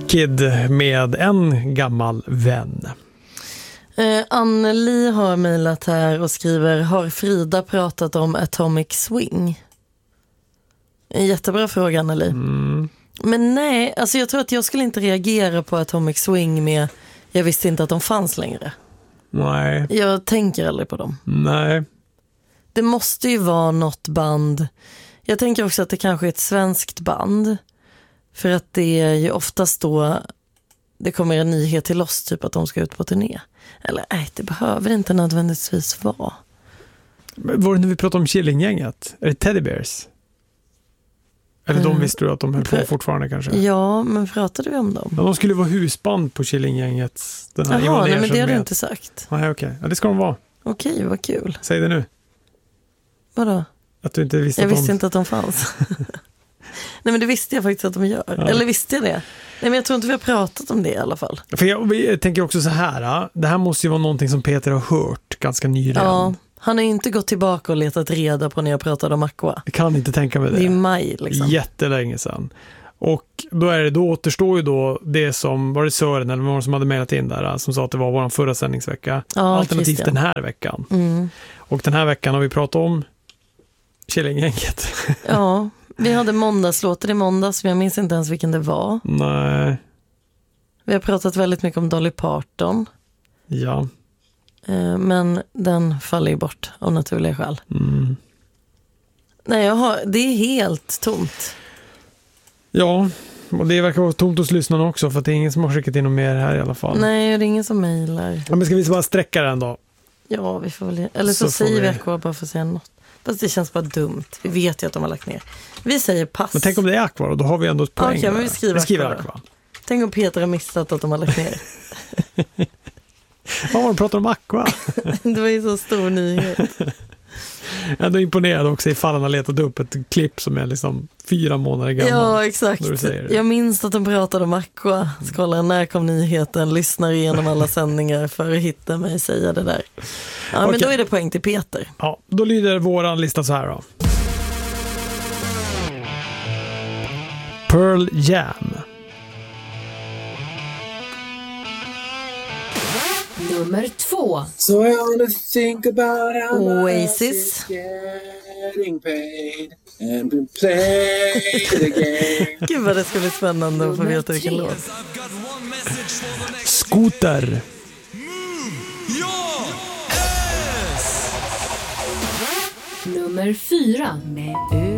Wicked med En gammal vän. Anneli har mejlat här och skriver: har Frida pratat om Atomic Swing? En jättebra fråga, Anneli. Men nej, alltså jag tror att jag skulle inte reagera på Atomic Swing med jag visste inte att de fanns längre. Nej. Jag tänker aldrig på dem. Nej. Det måste ju vara något band. Jag tänker också att det kanske är ett svenskt band. För att det är ju oftast då det kommer en nyhet till oss, typ att de ska ut på turné. Eller nej, det behöver inte nödvändigtvis vara. Var det när vi pratade om Killinggänget? Är det Teddy Bears? Eller de visste du att de höll på fortfarande kanske? Ja, men pratade vi om dem? Ja, de skulle vara husband på Killinggängets. Jaha, nej, men det har du inte sagt. Nej, okej. Ja, det ska de vara. Okej, vad kul. Säg det nu. Vadå? Att du inte visste jag visste inte att de fanns. Nej, men det visste jag faktiskt att de gör. Ja. Eller visste jag det? Nej, men jag tror inte vi har pratat om det i alla fall. För jag tänker också så här. Det här måste ju vara någonting som Peter har hört ganska nyligen. Ja, han har ju inte gått tillbaka och letat reda på när jag pratade om Aqua. Jag kan inte tänka mig det. Det är maj liksom. Jättelänge sedan. Och då återstår ju då det som, var det Sören eller någon som hade mejlat in där som sa att det var vår förra sändningsvecka. Ja, alternativt Christian. den här veckan. Mm. Och den här veckan har vi pratat om Killinggänget. Ja, vi hade måndagslåter i måndags, men jag minns inte ens vilken det var. Nej. Vi har pratat väldigt mycket om Dolly Parton. Ja. Men den faller ju bort av naturliga skäl. Nej, det är helt tomt. Ja, och det verkar vara tomt hos lyssnarna också, för att det är ingen som har skickat in något mer här i alla fall. Nej, det är ingen som mejlar. Ja, men ska vi bara sträcka den då? Ja, vi får väl. Eller så säger vi Aqua bara för att säga något. Fast det känns bara dumt. Vi vet ju att de har lagt ner. Vi säger pass. Men tänk om det är Aqua, och då har vi ändå ett poäng. Okej, men vi skriver Aqua. Tänk om Peter har missat att de har lagt ner. Ja, de pratar om Aqua. Det var ju så stor nyhet. Jag är imponerad också ifall han har letat upp ett klipp som är liksom 4 månader gammal. Ja, exakt. Jag minns att de pratade om Aqua. Skålar, när kom nyheten? Lyssnar igenom alla sändningar för att hitta mig säga det där. Ja, men då är det poäng till Peter. Ja, då lyder våran lista så här då. Pearl Jam. Nummer 2. So I wanna think about how Oasis. Getting paid and we play the game. Gud vad det ska bli spännande att få veta vilken låt. Scooter. Nummer 4. Med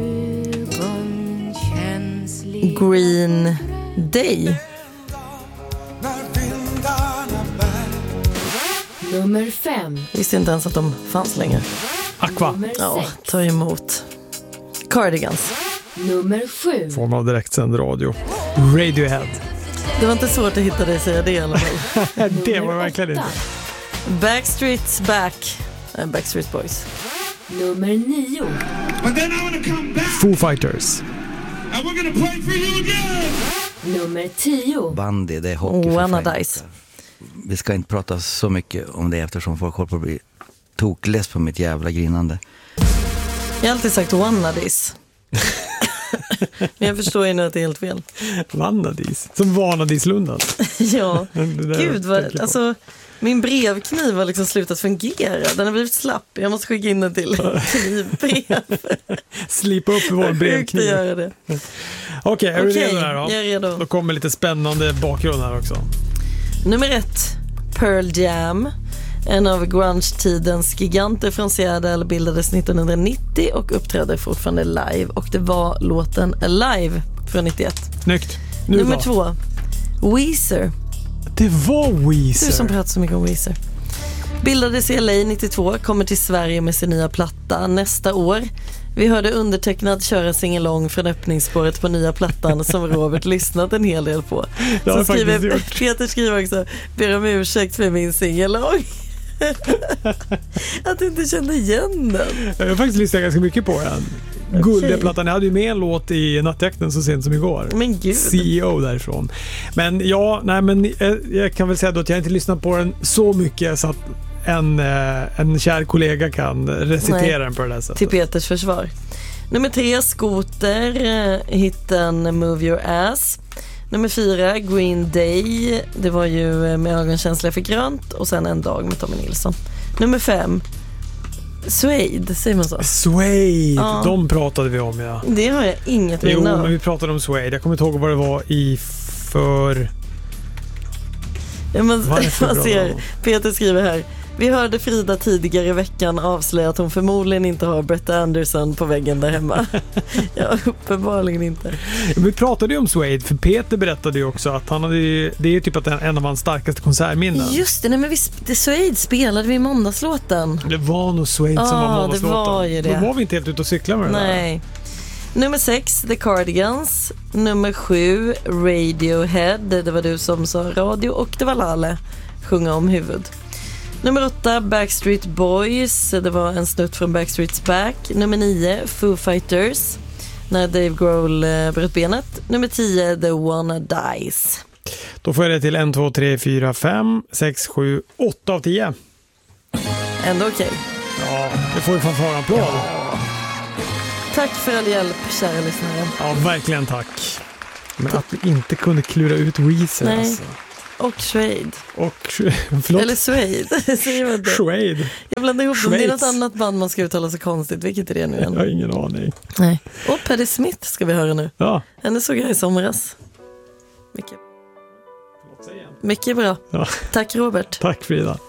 Green Day. Nummer 5. Visste inte ens att de fanns längre. Aqua. Ja, ta emot. Cardigans. Nummer 7. Form av direktsänd radio. Radiohead. Det var inte svårt att hitta dig och säga det i alla fall. Det var verkligen inte. Backstreet's Back. Backstreet Boys. Nummer 9. Foo Fighters. And we're gonna play for you again. Nummer 10. Bandy, det är hockey. Wanna-Dice. Vi ska inte prata så mycket om det eftersom folk håller på att bli tokless på mitt jävla grinande. Jag har alltid sagt Wanna-Dice. Men jag förstår ju nu att det är helt fel. Wanna-Dice. Som Vanadis-lundan. Ja, gud vad, alltså min brevkniv har liksom slutat fungera. Den har blivit slapp. Jag måste skicka in den till knivbrev. Slipa upp vår brevkniv. Göra det. Okej, är du redo här då? Jag är redo. Då kommer lite spännande bakgrund här också. Nummer 1. Pearl Jam. En av grunge-tidens giganter från Seattle, bildades 1990 och uppträder fortfarande live. Och det var låten Alive från 91. Snyggt. Nummer 2. Weezer. Det var Weezer. Du som pratar så mycket om Weezer. Bildades i LA 92, kommer till Sverige med sin nya platta nästa år. Vi hörde undertecknad köra singalong från öppningsspåret på nya plattan som Robert lyssnat en hel del på. Så skriver, Peter skriver också: ber om ursäkt för min singalong. Att du inte kände igen den. Jag har faktiskt lyssnat ganska mycket på den. Guldiga plattan. Jag hade ju med en låt i Nattjakten så sent som igår. Men gud. CEO därifrån. Men ja, nej, men jag kan väl säga då att jag inte lyssnat på den så mycket så att en kär kollega kan recitera den på det där sättet. Till Peters försvar. Nummer 3, Scooter, hitten Move Your Ass. Nummer 4, Green Day. Det var ju Med ögonkänsla för grönt. Och sen En dag med Tommy Nilsson. Nummer 5, Suede, säger man så? Suede, Ja. de pratade vi om, ja. Det har jag inget Jo, minne av. men vi pratade om Suede. Jag kommer inte ihåg vad det var i för... Ja, man Varför bra? ser, Peter skriver här: vi hörde Frida tidigare i veckan avslöja att hon förmodligen inte har Brett Anderson på väggen där hemma. Ja, uppenbarligen inte. Vi pratade ju om Suede, för Peter berättade ju också att han hade ju, det är ju typ att en av hans starkaste konsertminnen. Just det, nej, men Suede spelade vi i måndagslåten. Det var nog Suede som var det måndagslåten. var ju det. Då var vi inte helt ute och cykla med det där. Nej. Nummer 6, The Cardigans. Nummer 7, Radiohead. Det var du som sa radio. Och det var Lale, Sjunga om huvud. Nummer 8, Backstreet Boys. Det var en snutt från Backstreet's Back. Nummer 9, Foo Fighters, när Dave Grohl bröt benet. Nummer 10, The Wanna Dies. Då får jag det till 1, 2, 3, 4, 5, 6, 7, 8 av 10. Ändå okej. Ja, det får ju fanfar-applåd. Tack för all hjälp, kära lyssnare. Ja, verkligen tack. Men att vi inte kunde klura ut Weezer, Nej. alltså. Och Suede. Och, förlåt. Eller Suede. Säger man det? Suede. Jag blandar ihop dem. Det är Schweiz. något annat band man ska uttala så konstigt. Vilket är det nu igen? Jag har ingen aning. Nej. Och Patti Smith ska vi höra nu. Ja. Henne såg jag i somras. Mycket bra. Ja. Tack Robert. Tack Frida.